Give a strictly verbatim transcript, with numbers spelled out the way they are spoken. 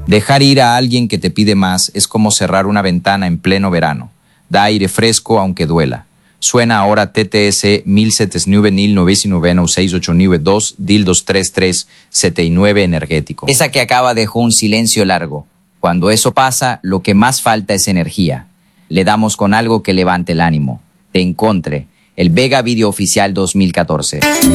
Dejar ir a alguien que te pide más es como cerrar una ventana en pleno verano. Da aire fresco aunque duela. Suena ahora T T S mil setecientos noventa y nueve seis ocho nueve dos D I L dos tres tres setenta y nueve energético. Esa que acaba dejó un silencio largo. Cuando eso pasa, lo que más falta es energía. Le damos con algo que levante el ánimo. Te encontré. El Vega Video Oficial dos mil catorce.